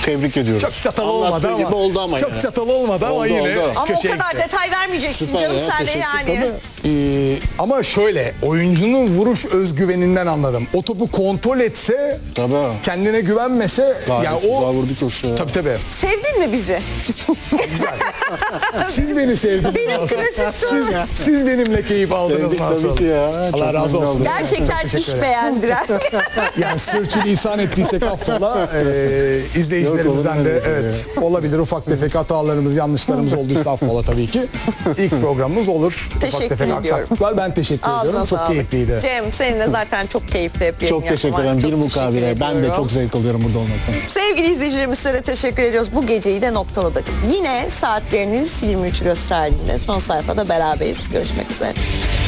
Tebrik ediyoruz. Çok çatal olmadı Anlattığı ama. gibi oldu ama Çok yani. çatal olmadı ama Oldu, yine. oldu. Ama o köşeye kadar gitti. detay vermeyeceksin Süper canım ya, sen de teşekkür yani. Ama şöyle, oyuncunun vuruş özgüveninden anladım. O topu kontrol etse, Tabii. kendine güvenmese, Gayet yani güzel o... vurdu koşuya. Tabii. Sevdin mi bizi? Siz beni sevdiniz. Benim nasıl? klasik sorum. Siz benimle keyif aldınız Sevdik nasıl? tabii ki ya. Çok Allah razı memnun olsun. oldum. Gerçekten Çok teşekkür iş ederim. beğendiren. Yani sürçülisan ettiysek affola, izleyicilerimizden Yok, de olur mu? evet olabilir, ufak tefek hatalarımız, yanlışlarımız olduysa affola tabii ki. İlk programımız olur. Ufak Teşekkür tefek ediyorum. aksaklıklar. Ben teşekkür Ağzına ediyorum. Çok sağlık. keyifliydi. Cem seninle zaten çok keyifli hep yayın Çok teşekkür yapman. ederim. Çok Bir teşekkür mukabele. Ben de ediyorum. çok zevk alıyorum burada olmaktan. Sevgili izleyicilerimiz size de teşekkür ediyoruz. Bu geceyi de noktaladık. Yine saatleriniz 23'ü gösterdiğinde son sayfada beraberiz. Görüşmek üzere.